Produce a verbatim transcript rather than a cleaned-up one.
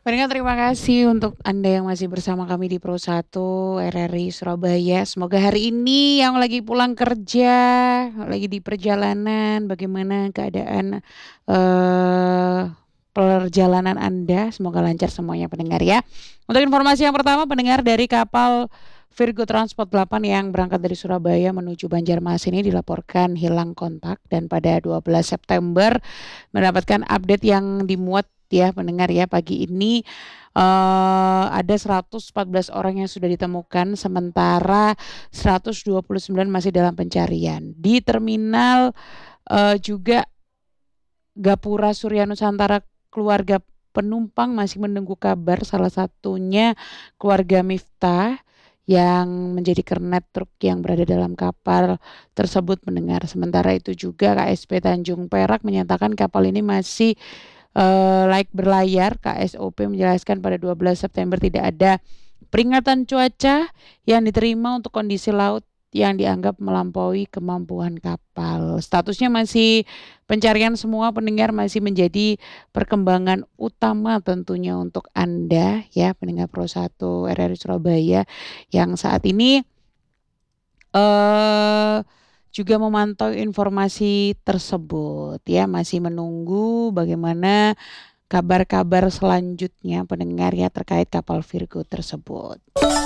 Pendengar terima kasih untuk Anda yang masih bersama kami di Pro satu R R I Surabaya. Semoga hari ini yang lagi pulang kerja, lagi di perjalanan, bagaimana keadaan eh perjalanan Anda? Semoga lancar semuanya pendengar ya. Untuk informasi yang pertama, pendengar dari kapal Virgo Transport delapan yang berangkat dari Surabaya menuju Banjarmasin ini dilaporkan hilang kontak dan pada dua belas September mendapatkan update yang dimuat ya pendengar ya pagi ini eh, ada seratus empat belas orang yang sudah ditemukan sementara seratus dua puluh sembilan masih dalam pencarian. Di terminal eh, juga Gapura Surya Nusantara keluarga penumpang masih menunggu kabar salah satunya keluarga Miftah yang menjadi kernet truk yang berada dalam kapal tersebut mendengar. Sementara itu juga K S P Tanjung Perak menyatakan kapal ini masih eh, layak berlayar. K S O P menjelaskan pada dua belas September tidak ada peringatan cuaca yang diterima untuk kondisi laut yang dianggap melampaui kemampuan kapal. Statusnya masih pencarian semua pendengar masih menjadi perkembangan utama tentunya untuk Anda ya pendengar Pro satu R R I Surabaya yang saat ini eh juga memantau informasi tersebut ya masih menunggu bagaimana kabar-kabar selanjutnya pendengar ya terkait kapal Virgo tersebut.